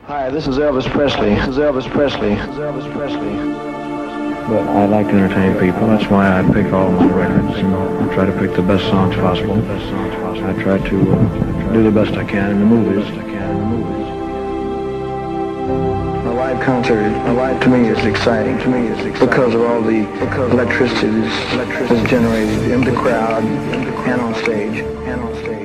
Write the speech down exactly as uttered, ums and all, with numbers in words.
Hi, this is Elvis Presley. This is Elvis Presley. This is Elvis Presley. But I like to entertain people. That's why I pick all my records. You know, I try to pick the best songs possible. I try to uh, do the best I can in the movies. A live concert, a live to me is exciting. To me is exciting because of all the because electricity is generated in the crowd and on stage and on stage.